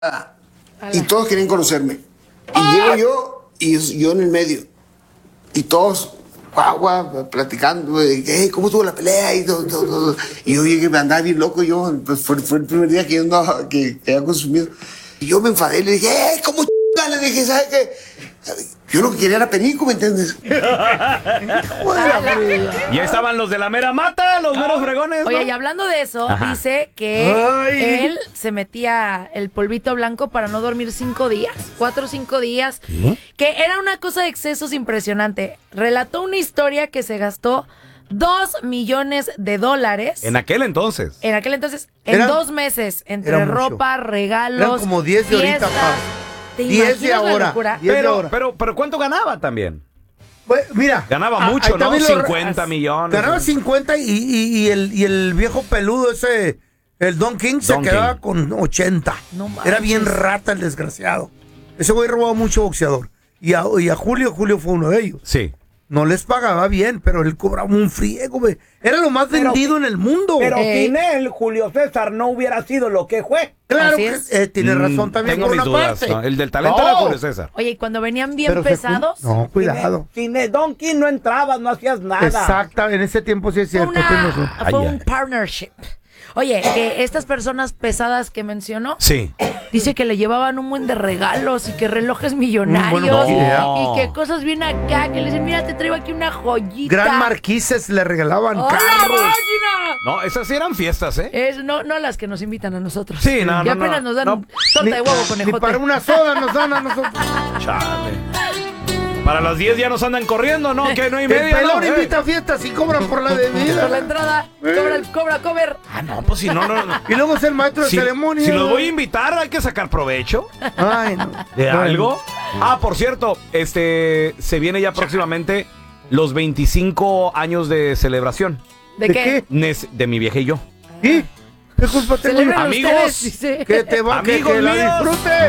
y todos querían conocerme. Y llego yo y yo en el medio. Y todos, guau, platicando, ¿cómo estuvo la pelea? Y todo. Y yo llegué, me andaba bien loco, yo, pues fue el primer día que yo andaba, que había consumido. Y yo me enfadé, le dije, ¿cómo le dije, ¿sabes qué? Yo lo que quería era perico, ¿me entiendes? Y ahí estaban los de la mera mata, los meros fregones, ¿no? Oye, y hablando de eso, dice que él se metía el polvito blanco para no dormir 5 días, 4 o 5 días, que era una cosa de excesos impresionante. Relató una historia que se gastó $2 millones. En aquel entonces. En 2 meses, entre ropa, regalos, eran como 10 de ahorita, fiestas. ¿Te 10 de imaginas la ahora. locura? Pero ¿cuánto ganaba también? Pues, mira. Ganaba mucho, ¿no? 50 millones. Ganaba 50 y el viejo peludo ese, el Don King, se quedaba con 80. No Era bien rata el desgraciado. Ese güey robaba mucho boxeador. Y a Julio fue uno de ellos. Sí. No les pagaba bien, pero él cobraba un friego, güey. Era lo más vendido en el mundo. Pero sin él, Julio César no hubiera sido lo que fue. Claro que tiene razón también. Tengo por mis una dudas, parte. ¿no? El del talento era Julio César. Oye, y cuando venían bien pesados... No, cuidado. Sin el Don King no entrabas, no hacías nada. Exacto, en ese tiempo sí es cierto. Fue un partnership. Oye, que estas personas pesadas que mencionó, sí, dice que le llevaban un buen de regalos y que relojes millonarios y que cosas bien acá, que le dicen, mira, te traigo aquí una joyita. Gran marquises le regalaban ¡Hola, carros. máquina! No, esas sí eran fiestas, ¿eh? No las que nos invitan a nosotros. Sí, no, y apenas nos dan torta de huevo con Ni para una soda nos dan a nosotros. Chale. Para las 10 ya nos andan corriendo, ¿no? Que no hay media, El pelón ¿no? invita a fiestas y cobra por la bebida. Por la entrada, cobra cover. Ah, no, pues si no. Y luego es el maestro de ceremonia. Si los voy a invitar, hay que sacar provecho. Ay, no. ¿De algo? Ah, por cierto, se viene ya próximamente los 25 años de celebración. ¿De qué? De mi vieja y yo. ¿Y? ¿Qué culpa tengo? Celebren Amigos, ustedes, dice. Que te va, amigos que la míos, disfrutes.